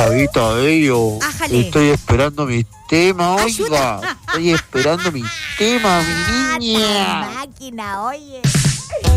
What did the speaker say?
Babita Bello, Ájale. estoy esperando mi tema, Ayuda. oiga. Estoy esperando mi tema, mi niña. Máquina, oye.